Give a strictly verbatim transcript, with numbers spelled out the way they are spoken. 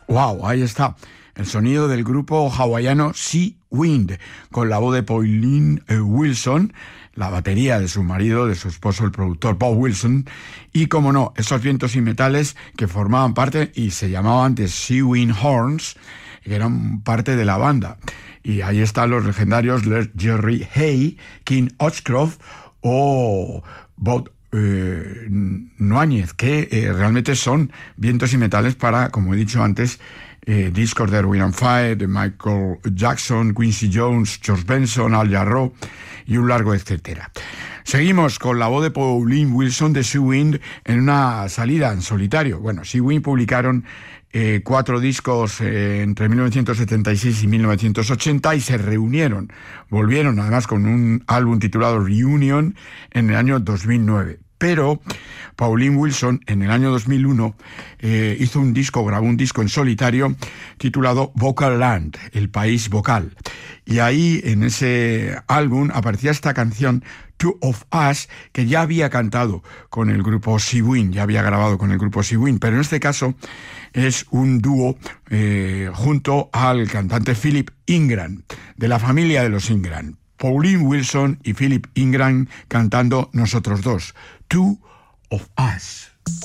Wow, ahí está. El sonido del grupo hawaiano Sea Wind, con la voz de Pauline Wilson, la batería de su marido, de su esposo, el productor Paul Wilson, y, como no, esos vientos y metales que formaban parte y se llamaban antes Sea Wind Horns, que eran parte de la banda. Y ahí están los legendarios Jerry Hay, King Oshcroft o Bob eh, Núñez, que eh, realmente son vientos y metales para, como he dicho antes, eh, discos de Erwin and Fire, de Michael Jackson, Quincy Jones, George Benson, Al Jarreau y un largo etcétera. Seguimos con la voz de Pauline Wilson de Sea Wind en una salida en solitario. Bueno, Sea Wind publicaron eh, cuatro discos eh, entre mil novecientos setenta y seis y mil novecientos ochenta y se reunieron, volvieron además con un álbum titulado Reunion en el año dos mil nueve. Pero Pauline Wilson en el año dos mil uno eh, hizo un disco, grabó un disco en solitario titulado Vocal Land, el país vocal. Y ahí en ese álbum aparecía esta canción Two of Us, que ya había cantado con el grupo Sea Wind, ya había grabado con el grupo Sea Wind, pero en este caso es un dúo eh, junto al cantante Philip Ingram, de la familia de los Ingram. Pauline Wilson y Philip Ingram cantando Nosotros Dos, Two of Us.